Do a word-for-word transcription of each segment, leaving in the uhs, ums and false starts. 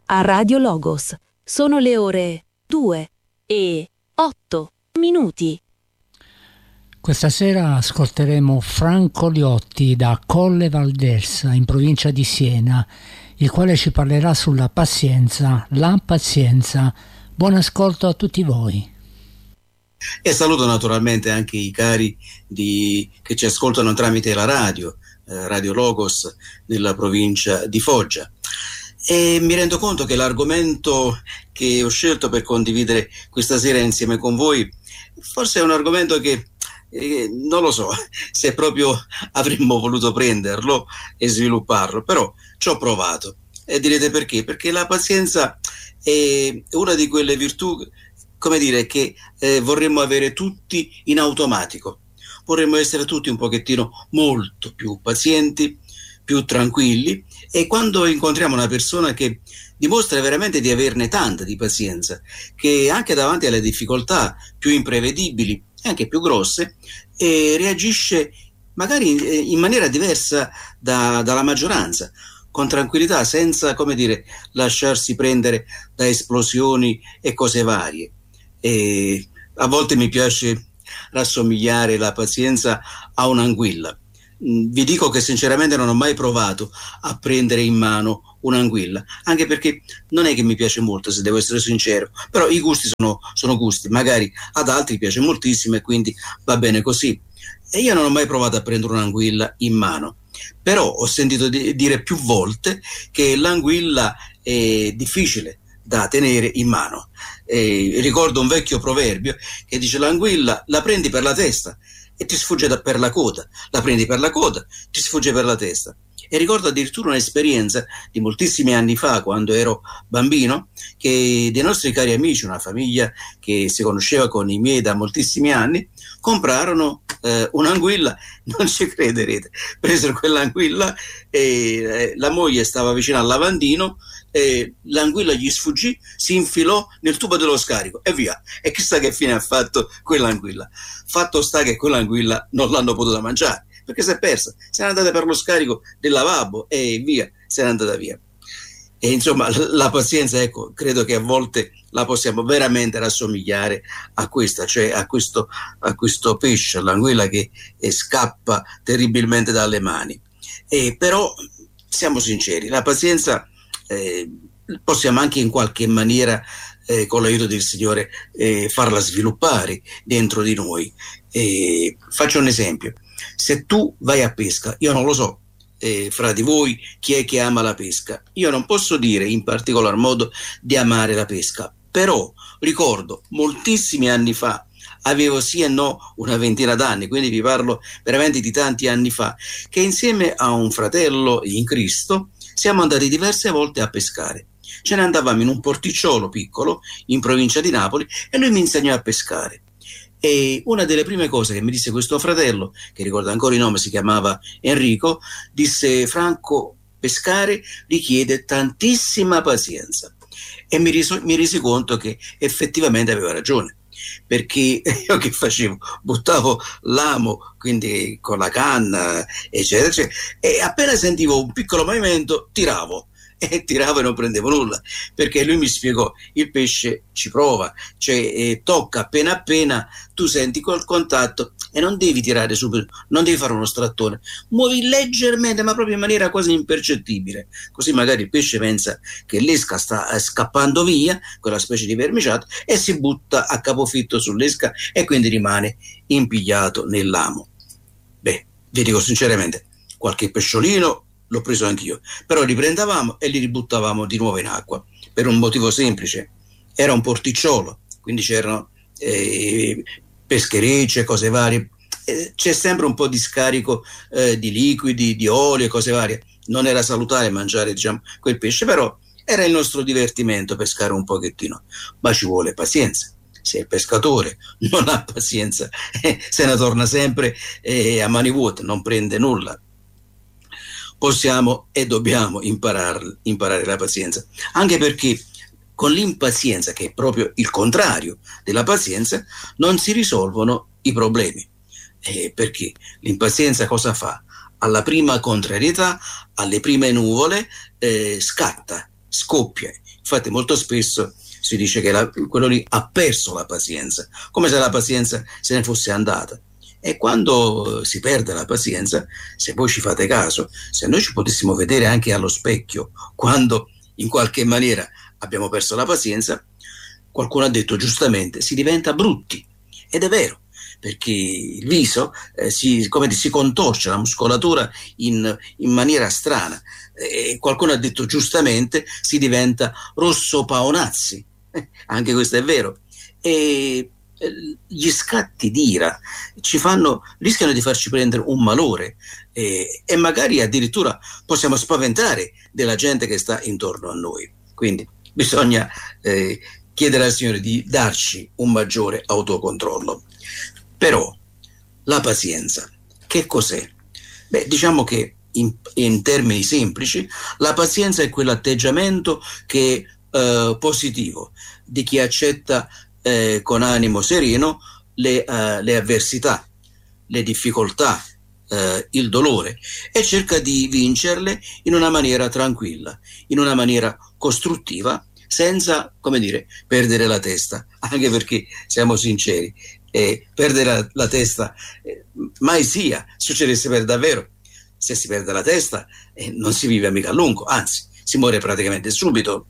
a Radio Logos. Sono le ore due e otto minuti. Questa sera ascolteremo Franco Liotti da Colle Valdelsa, in provincia di Siena, il quale ci parlerà sulla pazienza, la pazienza. Buon ascolto a tutti voi. E saluto naturalmente anche i cari di, che ci ascoltano tramite la radio, eh, Radio Logos nella provincia di Foggia. E mi rendo conto che l'argomento che ho scelto per condividere questa sera insieme con voi forse è un argomento che eh, non lo so se proprio avremmo voluto prenderlo e svilupparlo, però ci ho provato. E direte perché? Perché la pazienza è una di quelle virtù, come dire, che eh, vorremmo avere tutti in automatico. Vorremmo essere tutti un pochettino molto più pazienti, più tranquilli, e quando incontriamo una persona che dimostra veramente di averne tanta di pazienza, che anche davanti alle difficoltà più imprevedibili e anche più grosse, eh, reagisce magari in, in maniera diversa da, dalla maggioranza, con tranquillità, senza, come dire, lasciarsi prendere da esplosioni e cose varie. E a volte mi piace rassomigliare la pazienza a un'anguilla. Vi dico che sinceramente non ho mai provato a prendere in mano un'anguilla, anche perché non è che mi piace molto, se devo essere sincero, però i gusti sono, sono gusti, magari ad altri piace moltissimo e quindi va bene così. E io non ho mai provato a prendere un'anguilla in mano, però ho sentito di, dire più volte che l'anguilla è difficile da tenere in mano. Eh, ricordo un vecchio proverbio che dice: l'anguilla la prendi per la testa e ti sfugge da, per la coda, la prendi per la coda, ti sfugge per la testa. E ricordo addirittura un'esperienza di moltissimi anni fa, quando ero bambino, che dei nostri cari amici, una famiglia che si conosceva con i miei da moltissimi anni, comprarono eh, un'anguilla. Non ci crederete, presero quell'anguilla e eh, la moglie stava vicino al lavandino, e l'anguilla gli sfuggì, si infilò nel tubo dello scarico e via. E chissà che fine ha fatto quell'anguilla. Fatto sta che quell'anguilla non l'hanno potuta mangiare, perché si è persa, se n'è andata per lo scarico del lavabo e via, se n'è andata via. E insomma, la pazienza, ecco, credo che a volte la possiamo veramente rassomigliare a questa, cioè a questo, a questo pesce, all'anguilla che eh, scappa terribilmente dalle mani. E però siamo sinceri, la pazienza eh, possiamo anche in qualche maniera, eh, con l'aiuto del Signore, eh, farla sviluppare dentro di noi. E faccio un esempio: se tu vai a pesca, io non lo so, eh, fra di voi chi è che ama la pesca, io non posso dire in particolar modo di amare la pesca, però ricordo moltissimi anni fa, avevo sì e no una ventina d'anni, quindi vi parlo veramente di tanti anni fa, che insieme a un fratello in Cristo siamo andati diverse volte a pescare. Ce ne andavamo in un porticciolo piccolo in provincia di Napoli e lui mi insegnò a pescare. E una delle prime cose che mi disse questo fratello, che ricordo ancora il nome, si chiamava Enrico, disse: Franco, pescare richiede tantissima pazienza. E mi, riso, mi resi conto che effettivamente aveva ragione, perché io che facevo? Buttavo l'amo, quindi con la canna, eccetera, eccetera, e appena sentivo un piccolo movimento tiravo. E tiravo e non prendevo nulla, perché lui mi spiegò: il pesce ci prova, cioè eh, tocca appena appena, tu senti col contatto e non devi tirare subito, non devi fare uno strattone, muovi leggermente, ma proprio in maniera quasi impercettibile, così magari il pesce pensa che l'esca sta eh, scappando via, quella specie di vermiciato, e si butta a capofitto sull'esca e quindi rimane impigliato nell'amo. Beh, vi dico sinceramente, qualche pesciolino l'ho preso anch'io, però li prendevamo e li ributtavamo di nuovo in acqua, per un motivo semplice: era un porticciolo, quindi c'erano eh, pescherecce, cose varie, eh, c'è sempre un po' di scarico eh, di liquidi, di olio e cose varie. Non era salutare mangiare, diciamo, quel pesce, però era il nostro divertimento pescare un pochettino, ma ci vuole pazienza. Se il pescatore non ha pazienza, eh, se ne torna sempre eh, a mani vuote, non prende nulla. Possiamo e dobbiamo imparare, imparare la pazienza, anche perché con l'impazienza, che è proprio il contrario della pazienza, non si risolvono i problemi. Eh, perché l'impazienza cosa fa? Alla prima contrarietà, alle prime nuvole, eh, scatta scoppia. Infatti molto spesso si dice che la, quello lì ha perso la pazienza, come se la pazienza se ne fosse andata. E quando si perde la pazienza, se voi ci fate caso, se noi ci potessimo vedere anche allo specchio, quando in qualche maniera abbiamo perso la pazienza, qualcuno ha detto giustamente, si diventa brutti. Ed è vero, perché il viso eh, si, come si contorce, la muscolatura in, in maniera strana. E qualcuno ha detto giustamente, si diventa rosso paonazzi. Eh, anche questo è vero. E gli scatti d'ira ci fanno, rischiano di farci prendere un malore eh, e magari addirittura possiamo spaventare della gente che sta intorno a noi. Quindi bisogna eh, chiedere al Signore di darci un maggiore autocontrollo. Però la pazienza, che cos'è? Beh, diciamo che in, in termini semplici, la pazienza è quell'atteggiamento che è eh, positivo di chi accetta Eh, con animo sereno le, uh, le avversità, le difficoltà, uh, il dolore, e cerca di vincerle in una maniera tranquilla, in una maniera costruttiva, senza, come dire, perdere la testa, anche perché, siamo sinceri, eh, perdere la, la testa eh, mai sia succedesse per davvero. Se si perde la testa eh, non si vive mica a lungo, anzi si muore praticamente subito.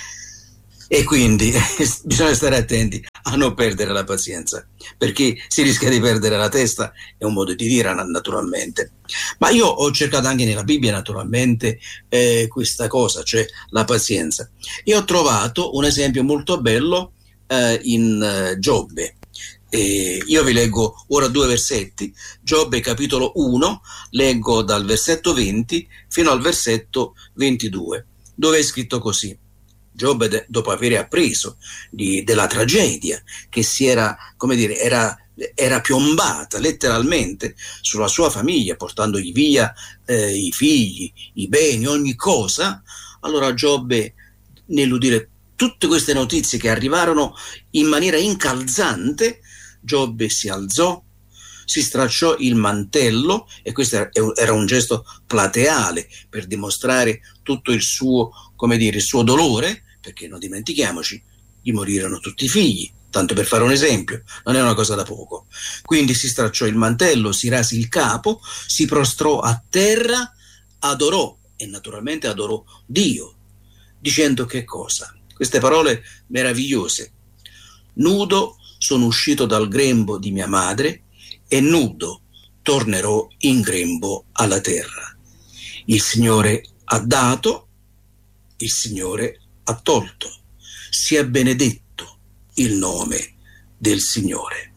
E quindi eh, bisogna stare attenti a non perdere la pazienza, perché si rischia di perdere la testa, è un modo di dire naturalmente. Ma io ho cercato anche nella Bibbia naturalmente eh, questa cosa, cioè la pazienza, e ho trovato un esempio molto bello eh, in eh, Giobbe. Eh, io vi leggo ora due versetti, Giobbe capitolo uno, leggo dal versetto venti fino al versetto ventidue, dove è scritto così. Giobbe, dopo aver appreso di, della tragedia che si era, come dire, era, era piombata letteralmente sulla sua famiglia, portandogli via eh, i figli, i beni, ogni cosa, allora Giobbe, nell'udire tutte queste notizie che arrivarono in maniera incalzante, Giobbe si alzò, si stracciò il mantello, e questo era un gesto plateale per dimostrare tutto il suo, come dire, il suo dolore, perché non dimentichiamoci, gli morirono tutti i figli, tanto per fare un esempio, non è una cosa da poco. Quindi si stracciò il mantello, si rase il capo, si prostrò a terra, adorò, e naturalmente adorò Dio, dicendo che cosa? Queste parole meravigliose: nudo sono uscito dal grembo di mia madre, e nudo tornerò in grembo alla terra. Il Signore ha dato, il Signore ha tolto, sia benedetto il nome del Signore.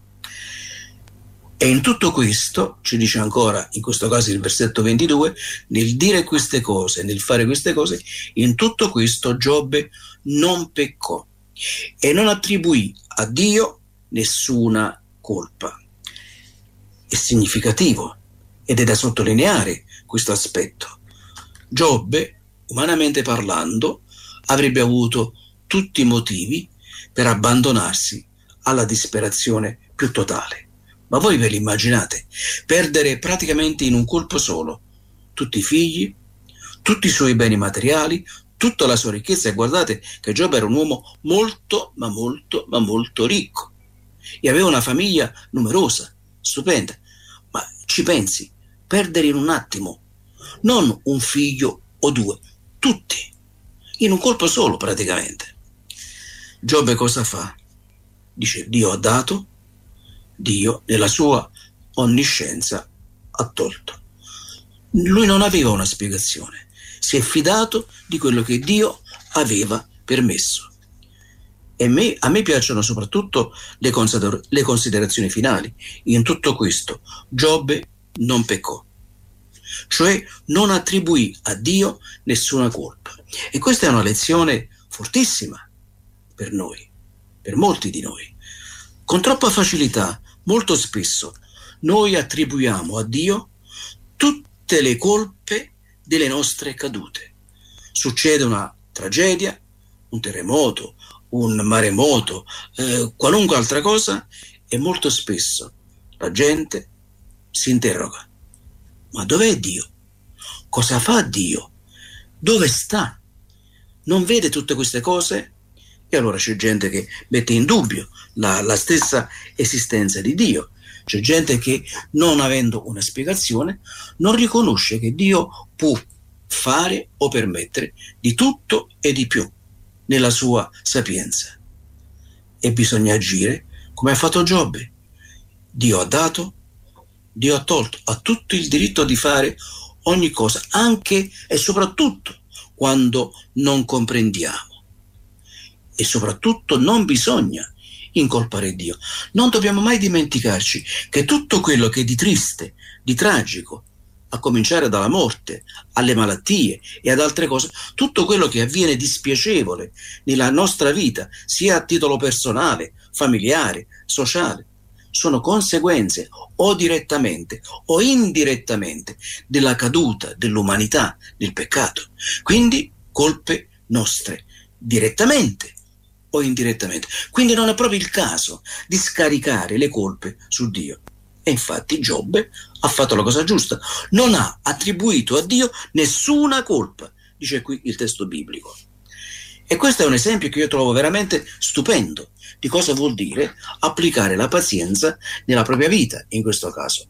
E in tutto questo, ci dice ancora, in questo caso il versetto ventidue, nel dire queste cose, nel fare queste cose, in tutto questo Giobbe non peccò e non attribuì a Dio nessuna colpa. È significativo ed è da sottolineare questo aspetto. Giobbe, umanamente parlando, avrebbe avuto tutti i motivi per abbandonarsi alla disperazione più totale. Ma voi ve l'immaginate? Perdere praticamente in un colpo solo tutti i figli, tutti i suoi beni materiali, tutta la sua ricchezza. E guardate che Giobbe era un uomo molto, ma molto, ma molto ricco, e aveva una famiglia numerosa, stupenda. Ma ci pensi, perdere in un attimo non un figlio o due, tutti, in un colpo solo praticamente. Giobbe cosa fa? Dice: Dio ha dato, Dio nella sua onniscienza ha tolto. Lui non aveva una spiegazione, si è fidato di quello che Dio aveva permesso. E me, a me piacciono soprattutto le, consider- le considerazioni finali. In tutto questo Giobbe non peccò, cioè non attribuì a Dio nessuna colpa. E questa è una lezione fortissima per noi, per molti di noi. Con troppa facilità, molto spesso, noi attribuiamo a Dio tutte le colpe delle nostre cadute. Succede una tragedia, un terremoto, un maremoto, eh, qualunque altra cosa, e molto spesso la gente si interroga: ma dov'è Dio? Cosa fa Dio? Dove sta? non vede tutte queste cose? E allora c'è gente che mette in dubbio la, la stessa esistenza di Dio. C'è gente che, non avendo una spiegazione, non riconosce che Dio può fare o permettere di tutto e di più nella sua sapienza. E bisogna agire come ha fatto Giobbe. Dio ha dato, Dio ha tolto, ha tutto il diritto di fare ogni cosa, anche e soprattutto quando non comprendiamo. E soprattutto non bisogna incolpare Dio. Non dobbiamo mai dimenticarci che tutto quello che è di triste, di tragico, a cominciare dalla morte, alle malattie e ad altre cose, tutto quello che avviene di spiacevole nella nostra vita, sia a titolo personale, familiare, sociale, sono conseguenze o direttamente o indirettamente della caduta dell'umanità, del peccato. Quindi colpe nostre, direttamente o indirettamente. Quindi non è proprio il caso di scaricare le colpe su Dio. E infatti Giobbe ha fatto la cosa giusta, non ha attribuito a Dio nessuna colpa, dice qui il testo biblico. E questo è un esempio che io trovo veramente stupendo di cosa vuol dire applicare la pazienza nella propria vita, in questo caso.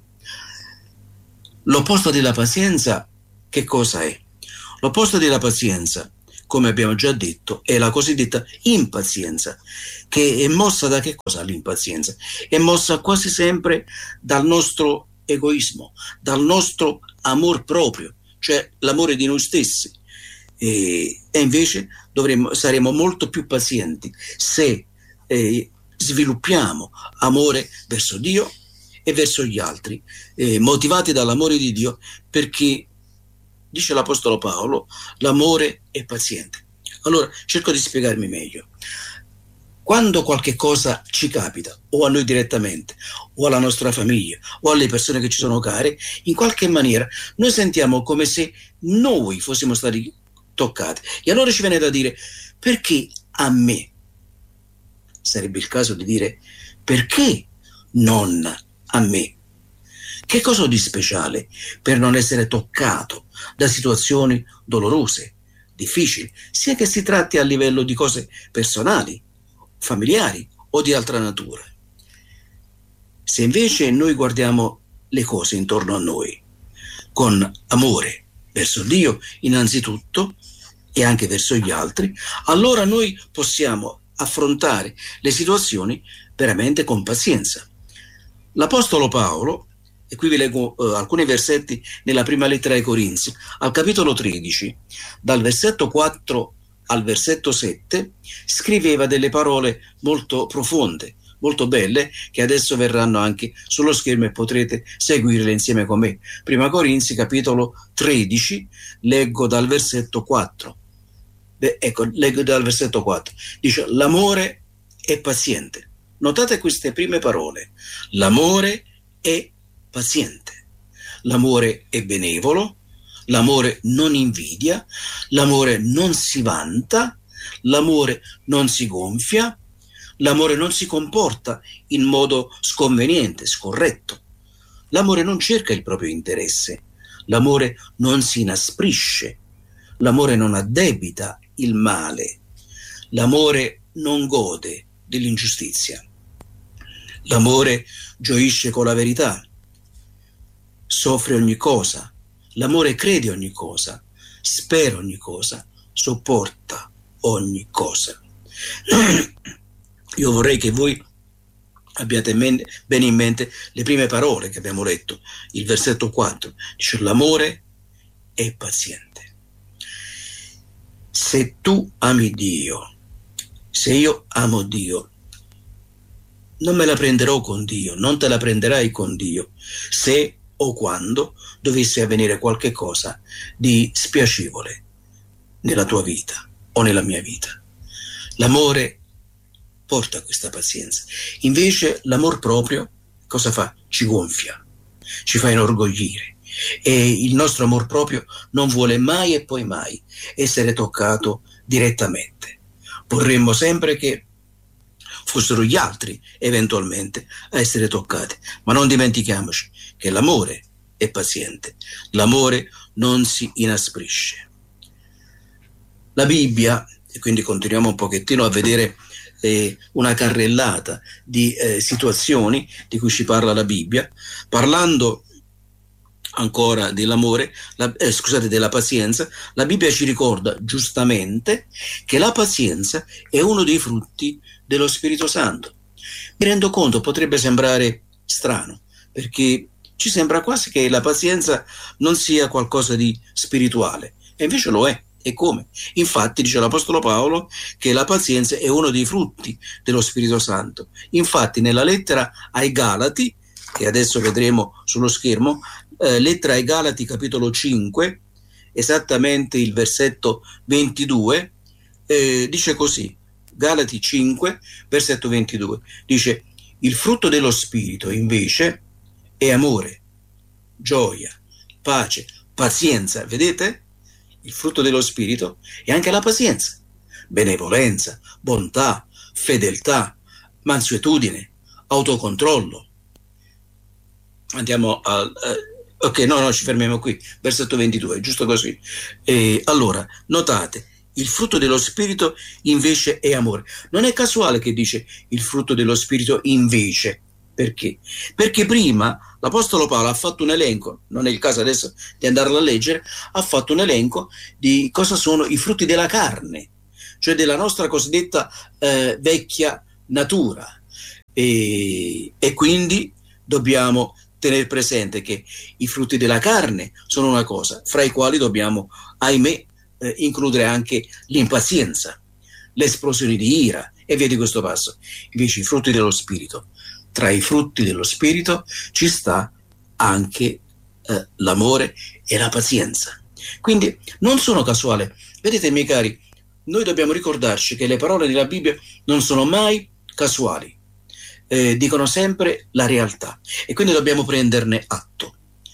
L'opposto della pazienza che cosa è? L'opposto della pazienza, come abbiamo già detto, è la cosiddetta impazienza, che è mossa da che cosa l'impazienza? È mossa quasi sempre dal nostro egoismo, dal nostro amor proprio, cioè l'amore di noi stessi. E, e invece dovremmo, saremo molto più pazienti se eh, sviluppiamo amore verso Dio e verso gli altri, eh, motivati dall'amore di Dio, perché dice l'Apostolo Paolo, l'amore è paziente. Allora, cerco di spiegarmi meglio. Quando qualche cosa ci capita, o a noi direttamente, o alla nostra famiglia, o alle persone che ci sono care, in qualche maniera noi sentiamo come se noi fossimo stati toccati. E allora ci viene da dire, perché a me? Sarebbe il caso di dire, perché non a me? Che cosa ho di speciale per non essere toccato da situazioni dolorose, difficili, sia che si tratti a livello di cose personali, familiari o di altra natura? Se invece noi guardiamo le cose intorno a noi con amore verso Dio innanzitutto e anche verso gli altri, allora noi possiamo affrontare le situazioni veramente con pazienza. L'Apostolo Paolo, e qui vi leggo uh, alcuni versetti nella prima lettera ai Corinzi, al capitolo tredici, dal versetto quattro al versetto sette, scriveva delle parole molto profonde, molto belle, che adesso verranno anche sullo schermo e potrete seguirle insieme con me. Prima Corinzi, capitolo tredici, leggo dal versetto quattro. Beh, ecco, leggo dal versetto quattro. Dice, l'amore è paziente. Notate queste prime parole. L'amore è paziente. L'amore è benevolo, l'amore non invidia, l'amore non si vanta, l'amore non si gonfia, l'amore non si comporta in modo sconveniente, scorretto. L'amore non cerca il proprio interesse, l'amore non si inasprisce, l'amore non addebita il male, l'amore non gode dell'ingiustizia, l'amore gioisce con la verità, soffre ogni cosa, l'amore crede ogni cosa, spera ogni cosa, sopporta ogni cosa. Io vorrei che voi abbiate bene in mente le prime parole che abbiamo letto, il versetto quattro, dice l'amore è paziente. Se tu ami Dio, se io amo Dio, non me la prenderò con Dio, non te la prenderai con Dio, se o quando dovesse avvenire qualche cosa di spiacevole nella tua vita o nella mia vita. L'amore porta questa pazienza. Invece l'amor proprio cosa fa? Ci gonfia, ci fa inorgoglire, e il nostro amor proprio non vuole mai e poi mai essere toccato direttamente. Vorremmo sempre che fossero gli altri eventualmente a essere toccati, ma non dimentichiamoci che l'amore è paziente, l'amore non si inasprisce. La Bibbia, e quindi continuiamo un pochettino a vedere eh, una carrellata di eh, situazioni di cui ci parla la Bibbia, parlando ancora dell'amore, la, eh, scusate, della pazienza. La Bibbia ci ricorda giustamente che la pazienza è uno dei frutti dello Spirito Santo. Mi rendo conto, potrebbe sembrare strano, perché ci sembra quasi che la pazienza non sia qualcosa di spirituale, e invece lo è. E come? Infatti dice l'Apostolo Paolo che la pazienza è uno dei frutti dello Spirito Santo. Infatti nella lettera ai Galati, che adesso vedremo sullo schermo, eh, lettera ai Galati capitolo cinque, esattamente il versetto ventidue, eh, dice così, Galati cinque, versetto ventidue, dice: il frutto dello Spirito invece è amore, gioia, pace, pazienza. Vedete? Il frutto dello Spirito è anche la pazienza, benevolenza, bontà, fedeltà, mansuetudine, autocontrollo. Andiamo al... Eh, ok, no, no, ci fermiamo qui. Versetto ventidue, giusto così. E allora, notate, il frutto dello Spirito invece è amore. Non è casuale che dice il frutto dello Spirito invece. Perché? Perché prima l'Apostolo Paolo ha fatto un elenco, non è il caso adesso di andarlo a leggere, ha fatto un elenco di cosa sono i frutti della carne, cioè della nostra cosiddetta eh, vecchia natura. E, e quindi dobbiamo tenere presente che i frutti della carne sono una cosa, fra i quali dobbiamo, ahimè, eh, includere anche l'impazienza, l'esplosione di ira e via di questo passo. Invece i frutti dello Spirito, tra i frutti dello Spirito ci sta anche eh, l'amore e la pazienza. Quindi non sono casuali. Vedete, miei cari, noi dobbiamo ricordarci che le parole della Bibbia non sono mai casuali, eh, dicono sempre la realtà, e quindi dobbiamo prenderne atto.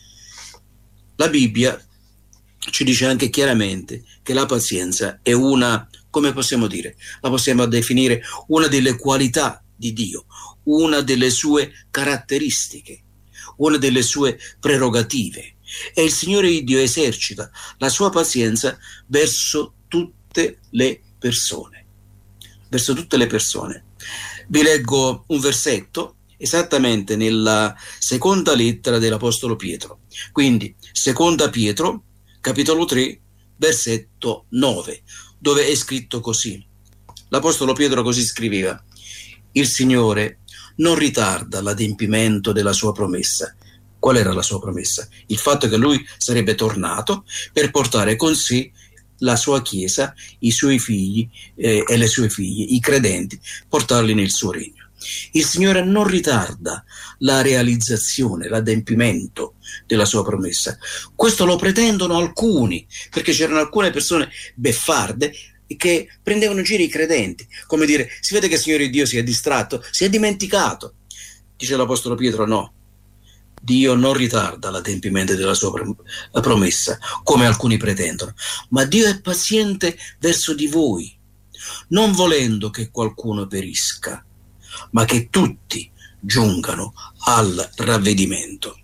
La Bibbia ci dice anche chiaramente che la pazienza è una, come possiamo dire, la possiamo definire una delle qualità di Dio, una delle sue caratteristiche, una delle sue prerogative. E il Signore Dio esercita la sua pazienza verso tutte le persone. Verso tutte le persone. Vi leggo un versetto esattamente nella seconda lettera dell'Apostolo Pietro. Quindi, seconda Pietro, capitolo tre, versetto nove, dove è scritto così. L'Apostolo Pietro così scriveva: il Signore non ritarda l'adempimento della sua promessa. Qual era la sua promessa? Il fatto che lui sarebbe tornato per portare con sé la sua Chiesa, i suoi figli eh, e le sue figlie, i credenti, portarli nel suo regno. Il Signore non ritarda la realizzazione, l'adempimento della sua promessa. Questo lo pretendono alcuni, perché c'erano alcune persone beffarde che prendevano in giro i credenti, come dire, si vede che il Signore Dio si è distratto, si è dimenticato. Dice l'Apostolo Pietro: no, Dio non ritarda l'adempimento della sua promessa, come alcuni pretendono, ma Dio è paziente verso di voi, non volendo che qualcuno perisca, ma che tutti giungano al ravvedimento.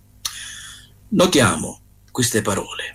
Notiamo queste parole.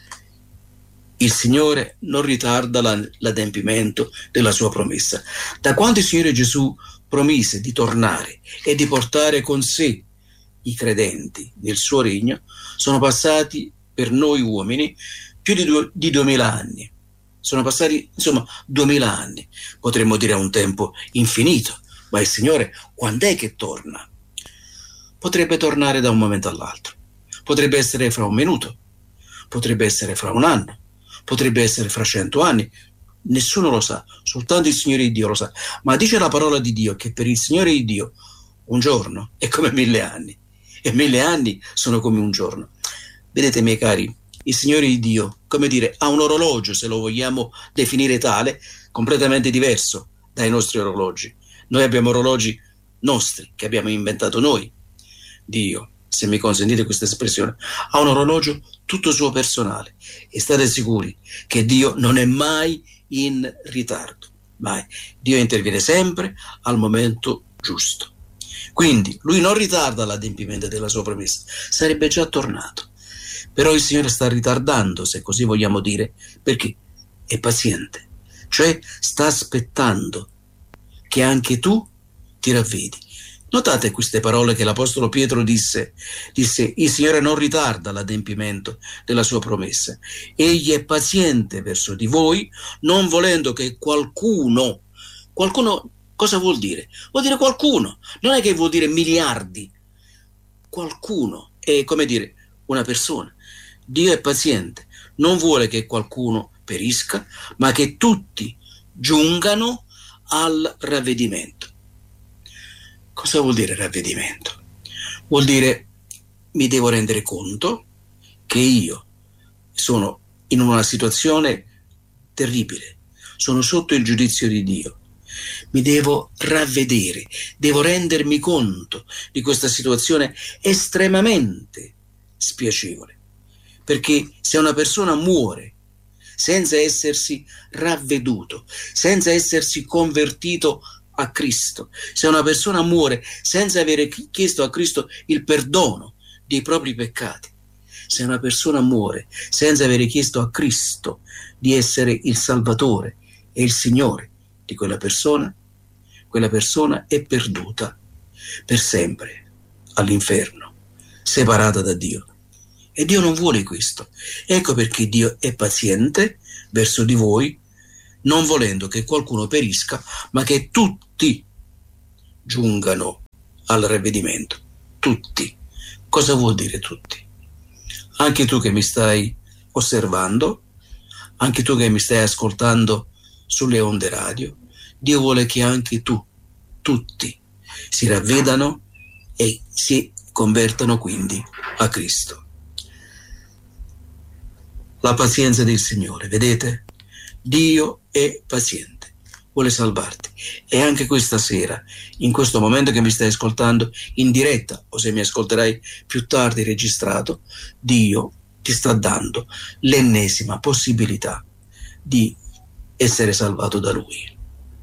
Il Signore non ritarda la, l'adempimento della sua promessa. Da quando il Signore Gesù promise di tornare e di portare con sé i credenti nel suo regno, sono passati per noi uomini più di, due, di duemila anni. Sono passati, insomma, duemila anni. Potremmo dire a un tempo infinito, ma il Signore quando è che torna? Potrebbe tornare da un momento all'altro. Potrebbe essere fra un minuto, potrebbe essere fra un anno, potrebbe essere fra cento anni, nessuno lo sa, soltanto il Signore Dio lo sa. Ma dice la parola di Dio che per il Signore Dio un giorno è come mille anni, e mille anni sono come un giorno. Vedete, miei cari, il Signore Dio, come dire, ha un orologio, se lo vogliamo definire tale, completamente diverso dai nostri orologi. Noi abbiamo orologi nostri, che abbiamo inventato noi. Dio, se mi consentite questa espressione, ha un orologio tutto suo personale, e state sicuri che Dio non è mai in ritardo, mai. Dio interviene sempre al momento giusto. Quindi lui non ritarda l'adempimento della sua promessa, sarebbe già tornato. Però il Signore sta ritardando, se così vogliamo dire, perché è paziente cioè sta aspettando che anche tu ti ravvedi. Notate queste parole che l'Apostolo Pietro disse, disse: il Signore non ritarda l'adempimento della sua promessa, egli è paziente verso di voi, non volendo che qualcuno, qualcuno cosa vuol dire? Vuol dire qualcuno, non è che vuol dire miliardi, qualcuno è come dire una persona. Dio è paziente, non vuole che qualcuno perisca, ma che tutti giungano al ravvedimento. Cosa vuol dire ravvedimento? Vuol dire mi devo rendere conto che io sono in una situazione terribile, sono sotto il giudizio di Dio, mi devo ravvedere, devo rendermi conto di questa situazione estremamente spiacevole, perché se una persona muore senza essersi ravveduto, senza essersi convertito a Cristo, se una persona muore senza avere chiesto a Cristo il perdono dei propri peccati, se una persona muore senza avere chiesto a Cristo di essere il Salvatore e il Signore di quella persona, quella persona è perduta per sempre all'inferno, separata da Dio. E Dio non vuole questo. Ecco perché Dio è paziente verso di voi, non volendo che qualcuno perisca, ma che tutti giungano al ravvedimento. Tutti. Cosa vuol dire tutti? Anche tu che mi stai osservando, anche tu che mi stai ascoltando sulle onde radio, Dio vuole che anche tu, tutti, si ravvedano e si convertano quindi a Cristo. La pazienza del Signore, vedete? Dio è paziente, vuole salvarti. E anche questa sera, in questo momento che mi stai ascoltando in diretta, o se mi ascolterai più tardi registrato, Dio ti sta dando l'ennesima possibilità di essere salvato da Lui.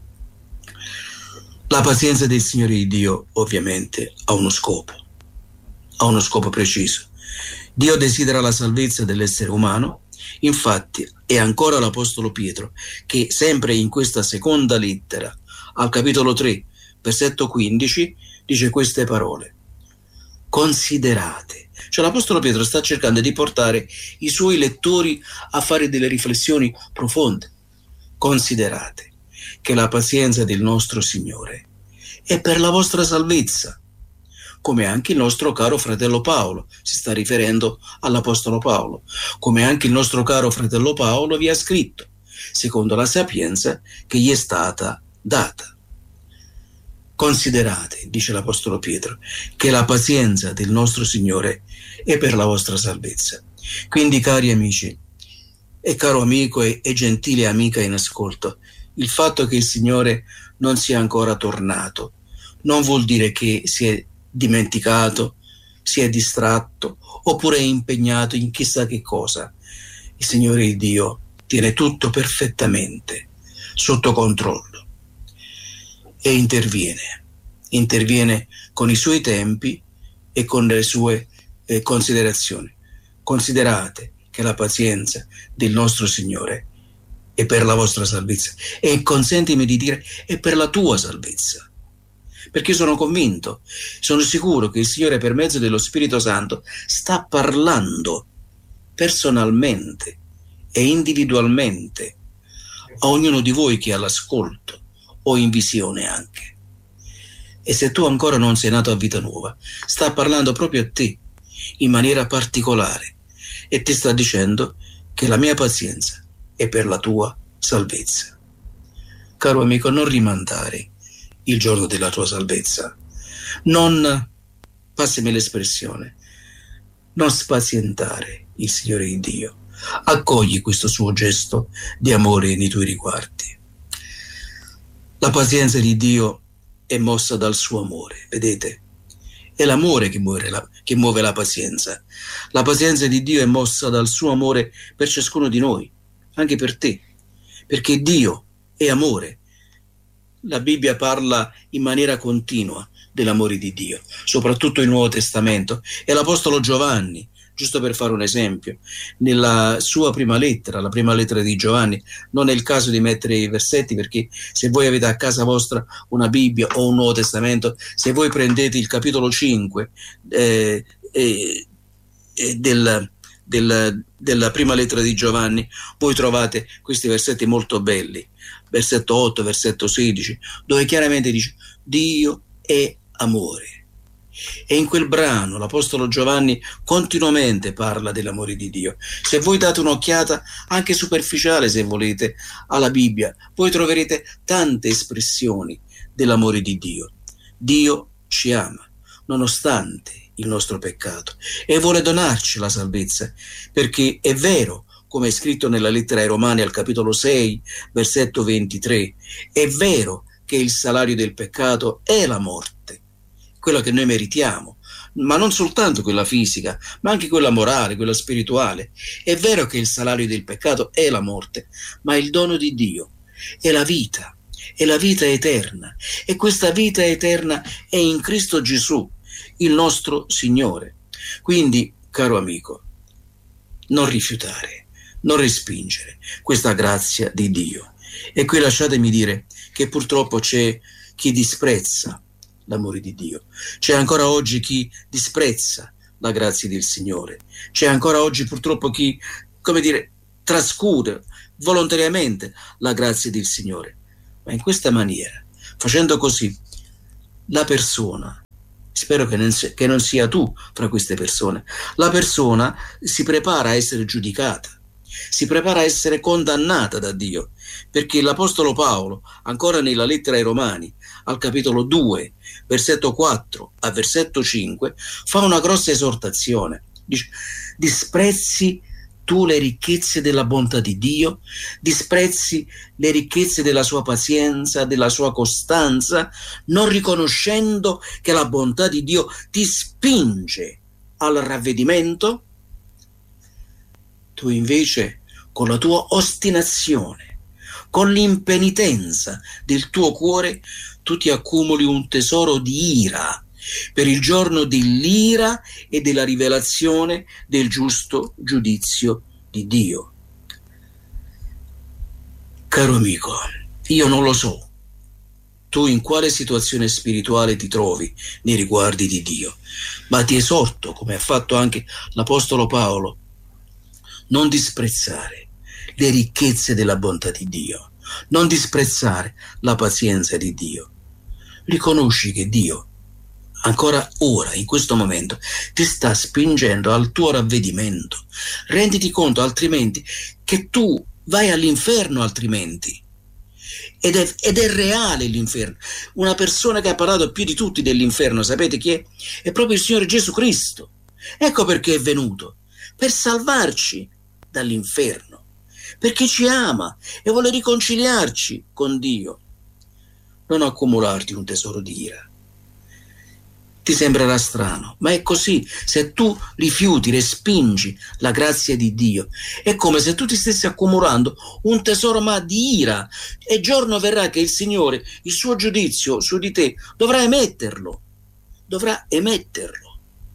La pazienza del Signore di Dio ovviamente ha uno scopo, ha uno scopo preciso. Dio desidera la salvezza dell'essere umano. Infatti è ancora l'Apostolo Pietro che sempre in questa seconda lettera al capitolo tre versetto quindici dice queste parole: considerate. Cioè l'Apostolo Pietro sta cercando di portare i suoi lettori a fare delle riflessioni profonde. Considerate che la pazienza del nostro Signore è per la vostra salvezza, come anche il nostro caro fratello Paolo, si sta riferendo all'Apostolo Paolo, come anche il nostro caro fratello Paolo vi ha scritto, secondo la sapienza che gli è stata data. Considerate, dice l'Apostolo Pietro, che la pazienza del nostro Signore è per la vostra salvezza. Quindi, cari amici, e caro amico e, e gentile amica in ascolto, il fatto che il Signore non sia ancora tornato non vuol dire che si è dimenticato, si è distratto oppure è impegnato in chissà che cosa. Il Signore Dio tiene tutto perfettamente sotto controllo e interviene, interviene con i suoi tempi e con le sue eh, considerazioni. Considerate che la pazienza del nostro Signore è per la vostra salvezza e consentimi di dire è per la tua salvezza. Perché sono convinto, sono sicuro che il Signore per mezzo dello Spirito Santo sta parlando personalmente e individualmente a ognuno di voi che ha l'ascolto o in visione anche. E se tu ancora non sei nato a vita nuova, sta parlando proprio a te in maniera particolare e ti sta dicendo che la mia pazienza è per la tua salvezza. Caro amico, non rimandare il giorno della tua salvezza, non, passami l'espressione, non spazientare il Signore di Dio, accogli questo suo gesto di amore nei tuoi riguardi. La pazienza di Dio è mossa dal suo amore, vedete? È l'amore che muove la, che muove la pazienza. La pazienza di Dio è mossa dal suo amore per ciascuno di noi, anche per te, perché Dio è amore. La Bibbia parla in maniera continua dell'amore di Dio, soprattutto il Nuovo Testamento, e l'Apostolo Giovanni, giusto per fare un esempio, nella sua prima lettera, la prima lettera di Giovanni, non è il caso di mettere i versetti, perché se voi avete a casa vostra una Bibbia o un Nuovo Testamento, se voi prendete il capitolo cinque eh, eh, eh, del, del, della prima lettera di Giovanni, voi trovate questi versetti molto belli, versetto otto, versetto sedici, dove chiaramente dice Dio è amore. E in quel brano l'Apostolo Giovanni continuamente parla dell'amore di Dio. Se voi date un'occhiata anche superficiale, se volete, alla Bibbia, voi troverete tante espressioni dell'amore di Dio. Dio ci ama nonostante il nostro peccato e vuole donarci la salvezza, perché è vero, come è scritto nella lettera ai Romani al capitolo sei, versetto ventitré, è vero che il salario del peccato è la morte, quella che noi meritiamo, ma non soltanto quella fisica, ma anche quella morale, quella spirituale. È vero che il salario del peccato è la morte, ma il dono di Dio è la vita, è la vita eterna, e questa vita eterna è in Cristo Gesù, il nostro Signore. Quindi, caro amico, non rifiutare, non respingere questa grazia di Dio. E qui lasciatemi dire che purtroppo c'è chi disprezza l'amore di Dio. C'è ancora oggi chi disprezza la grazia del Signore. C'è ancora oggi purtroppo chi, come dire, trascura volontariamente la grazia del Signore. Ma in questa maniera, facendo così, la persona, spero che non, sia, che non sia tu fra queste persone, la persona si prepara a essere giudicata, si prepara a essere condannata da Dio, perché l'Apostolo Paolo, ancora nella lettera ai Romani, al capitolo due, versetto quattro a versetto cinque, fa una grossa esortazione. Dice: disprezzi tu le ricchezze della bontà di Dio, disprezzi le ricchezze della sua pazienza, della sua costanza, non riconoscendo che la bontà di Dio ti spinge al ravvedimento? Tu invece, con la tua ostinazione, con l'impenitenza del tuo cuore, tu ti accumuli un tesoro di ira per il giorno dell'ira e della rivelazione del giusto giudizio di Dio. Caro amico, io non lo so tu in quale situazione spirituale ti trovi nei riguardi di Dio, ma ti esorto, come ha fatto anche l'Apostolo Paolo, non disprezzare le ricchezze della bontà di Dio, non disprezzare la pazienza di Dio. Riconosci che Dio ancora ora, in questo momento, ti sta spingendo al tuo ravvedimento. Renditi conto altrimenti che tu vai all'inferno altrimenti. Ed è, ed è reale l'inferno. Una persona che ha parlato più di tutti dell'inferno, sapete chi è? È proprio il Signore Gesù Cristo. Ecco perché è venuto, per salvarci dall'inferno, perché ci ama e vuole riconciliarci con Dio. Non accumularti un tesoro di ira. Ti sembrerà strano, ma è così. Se tu rifiuti, respingi la grazia di Dio, è come se tu ti stessi accumulando un tesoro ma di ira, e giorno verrà che il Signore, il suo giudizio su di te, dovrà emetterlo, dovrà emetterlo.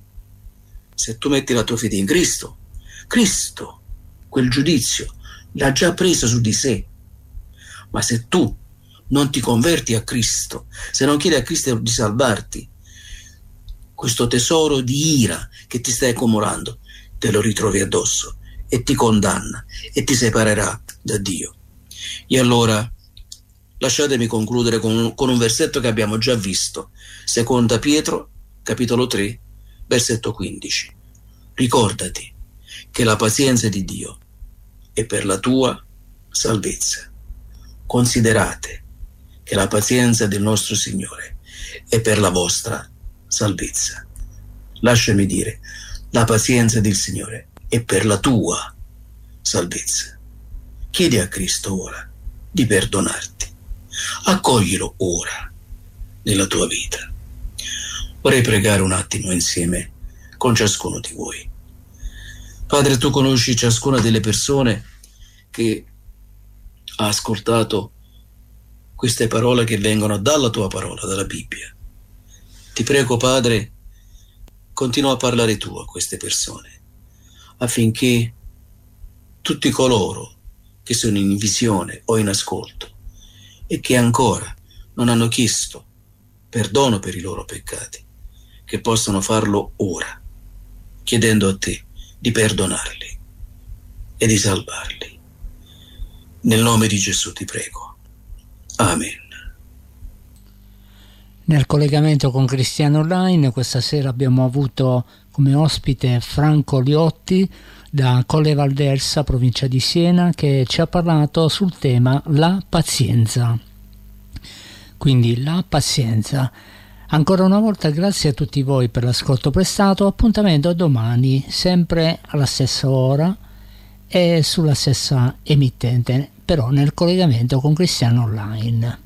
Se tu metti la tua fede in Cristo, Cristo quel giudizio l'ha già preso su di sé. Ma se tu non ti converti a Cristo, se non chiedi a Cristo di salvarti, questo tesoro di ira che ti stai accumulando te lo ritrovi addosso e ti condanna e ti separerà da Dio. E allora lasciatemi concludere con un, con un versetto che abbiamo già visto, seconda Pietro capitolo tre versetto quindici. Ricordati che la pazienza di Dio è per la tua salvezza. Considerate che la pazienza del nostro Signore è per la vostra salvezza. Lasciami dire, la pazienza del Signore è per la tua salvezza. Chiedi a Cristo ora di perdonarti. Accoglilo ora nella tua vita. Vorrei pregare un attimo insieme con ciascuno di voi. Padre, tu conosci ciascuna delle persone che ha ascoltato queste parole che vengono dalla tua parola, dalla Bibbia. Ti prego, Padre, continua a parlare tu a queste persone. affinché tutti coloro che sono in visione o in ascolto e che ancora non hanno chiesto perdono per i loro peccati, che possano farlo ora, chiedendo a te di perdonarli e di salvarli. Nel nome di Gesù ti prego. Amen. Nel collegamento con Cristiano Online questa sera abbiamo avuto come ospite Franco Liotti da Colle Valdelsa, provincia di Siena, che ci ha parlato sul tema la pazienza. Quindi la pazienza. Ancora una volta grazie a tutti voi per l'ascolto prestato, appuntamento a domani, sempre alla stessa ora e sulla stessa emittente, però nel collegamento con Cristiano Online.